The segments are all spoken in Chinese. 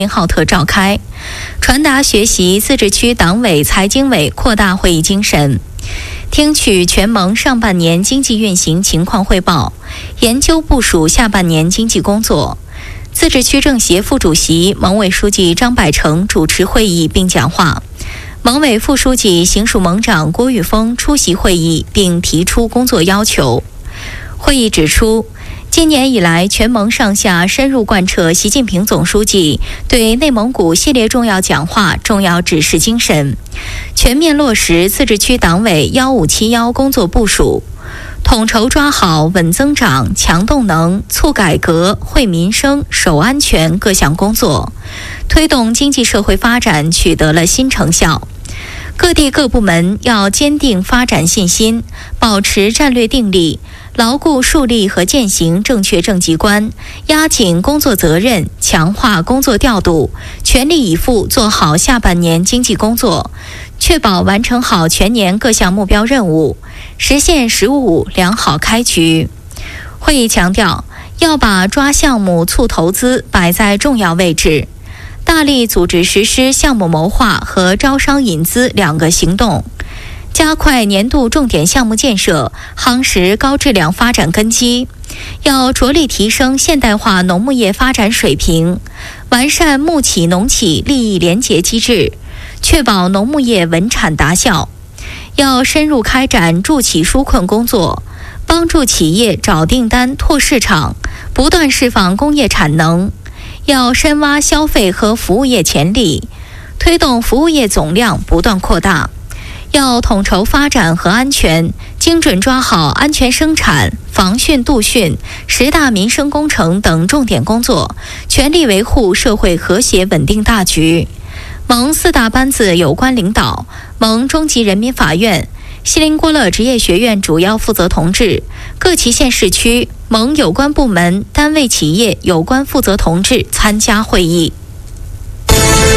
浩特召开，传达学习自治区党委财经委扩大会议精神，听取全盟上半年经济运行情况汇报，研究部署下半年经济工作。自治区政协副主席、盟委书记张百成主持会议并讲话，盟委副书记、行署盟长郭玉峰出席会议并提出工作要求。会议指出，今年以来，全盟上下深入贯彻习近平总书记对内蒙古系列重要讲话、重要指示精神，全面落实自治区党委1571工作部署，统筹抓好稳增长、强动能、促改革、惠民生、守安全各项工作，推动经济社会发展取得了新成效。各地各部门要坚定发展信心，保持战略定力，牢固树立和践行正确政绩观，压紧工作责任，强化工作调度，全力以赴做好下半年经济工作，确保完成好全年各项目标任务，实现“十五五”良好开局。会议强调，要把抓项目、促投资摆在重要位置，大力组织实施项目谋划和招商引资两个行动，加快年度重点项目建设，夯实高质量发展根基。要着力提升现代化农牧业发展水平，完善牧企农企利益联结机制，确保农牧业稳产达效。要深入开展助企纾困工作，帮助企业找订单、拓市场，不断释放工业产能。要深挖消费和服务业潜力，推动服务业总量不断扩大。要统筹发展和安全，精准抓好安全生产、防汛杜汛、10大民生工程等重点工作，全力维护社会和谐稳定大局。盟4大班子有关领导、盟中级人民法院、锡林郭勒职业学院主要负责同志、各旗县市区盟有关部门、单位企业有关负责同志参加会议。 锚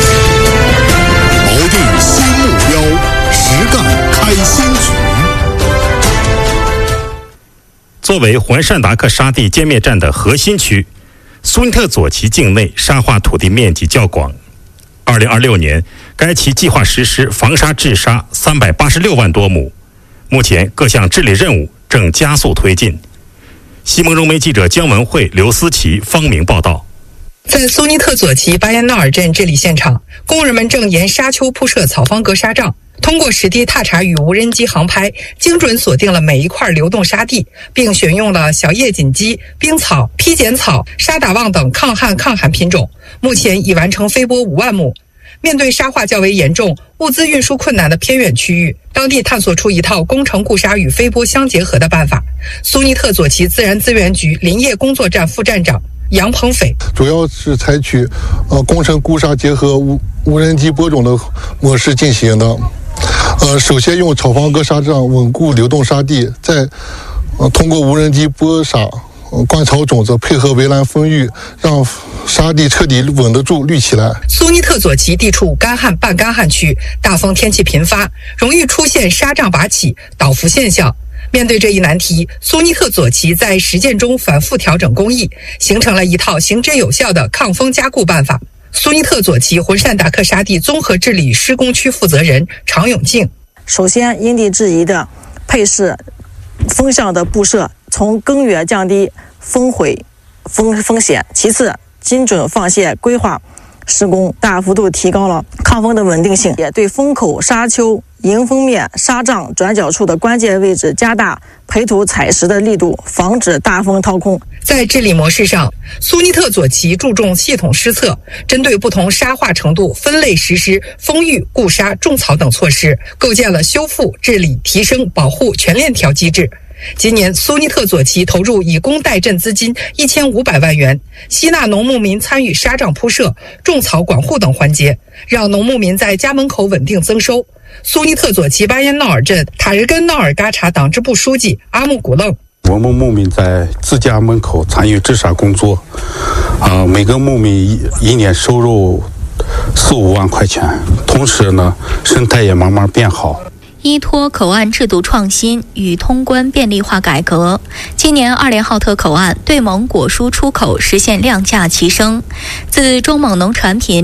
定新目标，实干开新局。 作为环善达克沙地歼灭战的核心区，苏尼特左旗境内沙化土地面积较广。2026年，该旗计划实施防沙治沙386万多亩，目前各项治理任务正加速推进。西蒙融媒记者姜文慧、刘思琪、方明报道。 在苏尼特左旗巴彦淖尔镇治理现场，工人们正沿沙丘铺设草方格沙障，通过实地踏查与无人机航拍，精准锁定了每一块流动沙地，并选用了小叶锦鸡、冰草、披剪草、沙打旺等抗旱抗寒品种，目前已完成飞播5万亩。面对沙化较为严重、物资运输困难的偏远区域，当地探索出一套工程固沙与飞播相结合的办法。苏尼特左旗自然资源局林业工作站副站长杨鹏斐， 主要是采取工程固沙结合无人机播种的模式进行的。首先用草方格沙障稳固流动沙地，再通过无人机播撒灌草种子，配合围栏封育，让沙地彻底稳得住、绿起来。 苏尼特左旗地处干旱半干旱区，大风天气频发，容易出现沙障拔起、倒伏现象。面对这一难题，苏尼特左旗在实践中反复调整工艺，形成了一套行之有效的抗风加固办法。苏尼特左旗浑善达克沙地综合治理施工区负责人常永静， 首先因地制宜的配饰风向的布设，从根源降低风毁风险。其次，精准放线规划施工，大幅度提高了抗风的稳定性，也对风口、沙丘、迎风面、沙障转角处的关键位置加大培土采石的力度，防止大风掏空。 在治理模式上，苏尼特左旗注重系统施策，针对不同沙化程度分类实施封育、固沙、种草等措施，构建了修复、治理、提升、保护全链条机制。今年，苏尼特左旗投入以工代赈资金1500万元，吸纳农牧民参与沙障铺设、种草管护等环节，让农牧民在家门口稳定增收。苏尼特左旗巴彦淖尔镇塔日根淖尔嘎查党支部书记阿木古楞， 我们牧民在自家门口参与治沙工作，每个牧民一年收入4-5万块钱，同时呢，生态也慢慢变好。 依托口岸制度创新与通关便利化改革，今年2连浩特口岸对蒙果蔬出口实现量价齐升。自中蒙农产品